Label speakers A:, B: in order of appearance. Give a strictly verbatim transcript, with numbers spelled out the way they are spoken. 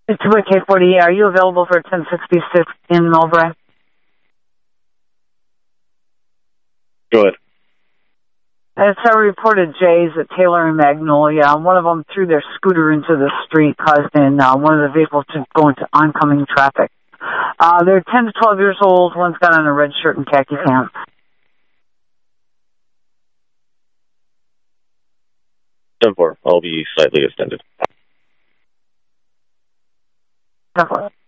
A: It's K forty. Are you available for ten sixty-six in Millbrae?
B: Go ahead.
A: It's our reported Jays at Taylor and Magnolia. One of them threw their scooter into the street, causing uh, one of the vehicles to go into oncoming traffic. Uh, they're ten to twelve years old. One's got on a red shirt and khaki pants.
B: ten four. I'll be slightly extended.
A: ten four.